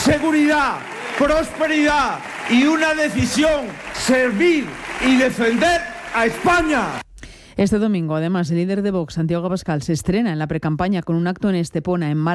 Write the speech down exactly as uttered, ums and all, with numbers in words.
seguridad, prosperidad y una decisión: servir y defender a España. Este domingo, además, el líder de Vox, Santiago Abascal, se estrena en la precampaña con un acto en Estepona, en Málaga.